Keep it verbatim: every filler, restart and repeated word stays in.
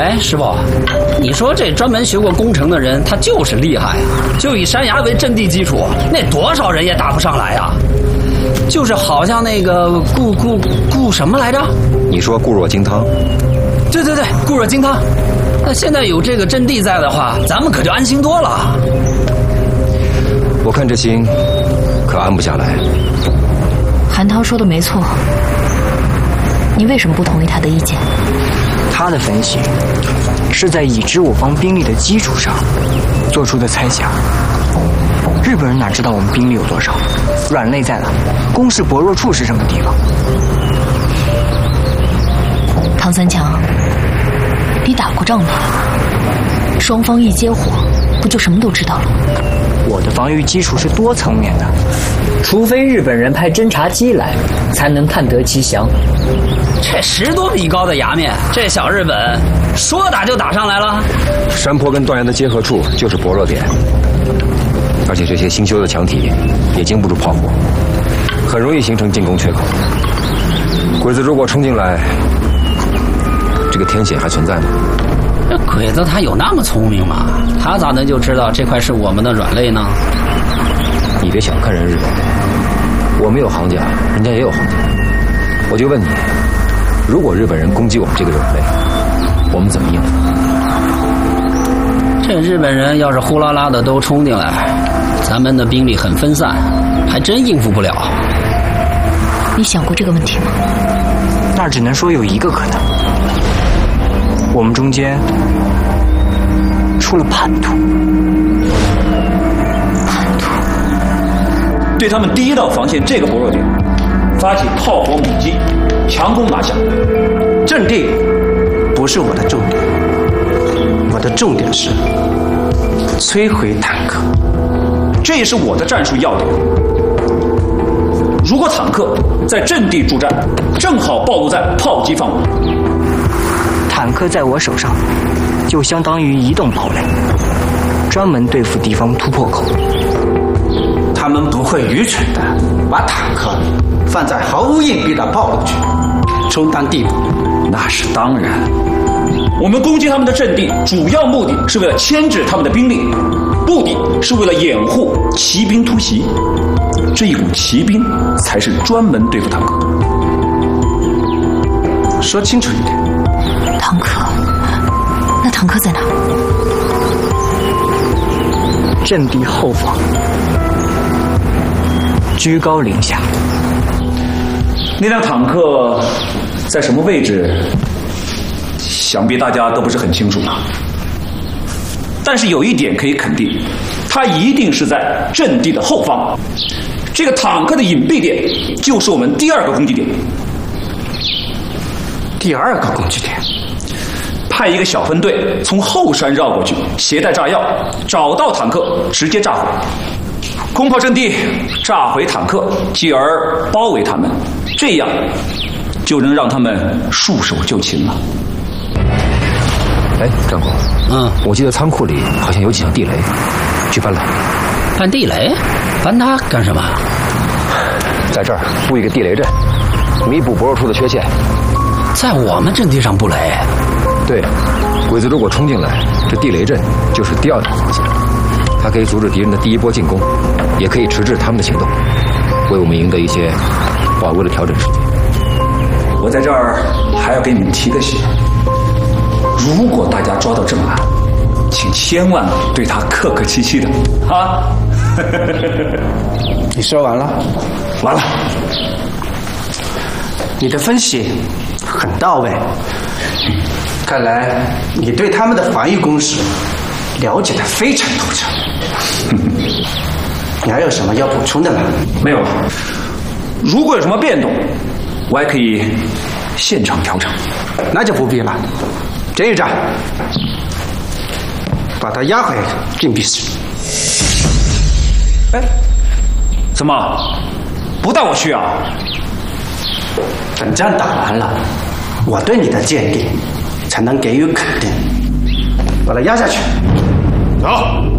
哎，师傅，你说这专门学过工程的人，他就是厉害啊！就以山崖为阵地基础，那多少人也打不上来啊！就是好像那个固固固什么来着？ 你说固若金汤？ 对对对，固若金汤。那现在有这个阵地在的话，咱们可就安心多了。 我看这心可安不下来。 韩涛说的没错，你为什么不同意他的意见？ 他的分析是在已知我方兵力的基础上做出的猜想。日本人哪知道我们兵力有多少？软肋在哪？攻势薄弱处是什么地方？ 唐三强，你打过仗吧？双方一接火，不就什么都知道了？ 我的防御基础是多层面的，除非日本人派侦察机来，才能探得其详。 这十多米高的崖面，这小日本说打就打上来了。 山坡跟断崖的结合处就是薄弱点，而且这些新修的墙体也经不住炮火，很容易形成进攻缺口。鬼子如果冲进来，这个天险还存在吗？ 这鬼子他有那么聪明吗？他咋能就知道这块是我们的软肋呢？ 你别小看人日本，我们有行家，人家也有行家。我就问你，如果日本人攻击我们这个软肋，我们怎么应付？ 这日本人要是呼啦啦的都冲进来，咱们的兵力很分散，还真应付不了。 你想过这个问题吗？ 那只能说有一个可能，我们中间出了叛徒。 叛徒对他们第一道防线这个薄弱点发起炮火猛击，强攻拿下。 阵地不是我的重点，我的重点是摧毁坦克， 这也是我的战术要点。如果坦克在阵地助战，正好暴露在炮击范围， 坦克在我手上就相当于移动堡垒，专门对付敌方突破口。 他们不会愚蠢的把坦克放在毫无隐蔽的暴露区充当地补，那是当然。 我们攻击他们的阵地，主要目的是为了牵制他们的兵力，目的是为了掩护骑兵突袭。这一股骑兵才是专门对付坦克。 说清楚一点。 坦克？那坦克在哪？ 阵地后方，居高临下。 那辆坦克在什么位置？想必大家都不是很清楚了。但是有一点可以肯定，它一定是在阵地的后方。这个坦克的隐蔽点就是我们第二个攻击点。 第二个攻击点， 派一个小分队从后山绕过去，携带炸药，找到坦克，直接炸毁。空炮阵地，炸毁坦克，继而包围他们，这样就能让他们束手就擒了。 哎，张工， 嗯， 我记得仓库里好像有几条地雷，去搬来。 搬地雷？搬它干什么？ 在这儿布一个地雷阵，弥补薄弱处的缺陷。 在我们阵地上布雷？ 对，鬼子如果冲进来，这地雷阵就是第二条防线，它可以阻止敌人的第一波进攻，也可以迟滞他们的行动，为我们赢得一些宝贵的调整时间。 我在这儿还要给你们提个醒，如果大家抓到郑兰，请千万对他客客气气的啊！ 你说完了？ 完了。 你的分析很到位，看来你对他们的防御工事了解得非常透彻。你还有什么要补充的吗？ 没有了。如果有什么变动，我还可以现场调整。 那就不必了。侦一战，把他押回禁闭室。 哎，怎么不带我去啊？ 等战打完了，我对你的鉴定才能给予肯定。把他押下去。 走。